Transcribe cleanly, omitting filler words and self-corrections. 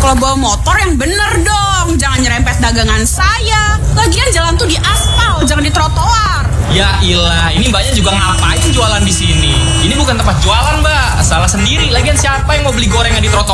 Kalau bawa motor yang bener dong, jangan nyerempet dagangan saya. Lagian jalan tuh di aspal, jangan di trotoar. Ya ilah, ini mbaknya juga ngapain jualan di sini? Ini bukan tempat jualan, Mbak. Salah sendiri. Lagian siapa yang mau beli gorengan di trotoar?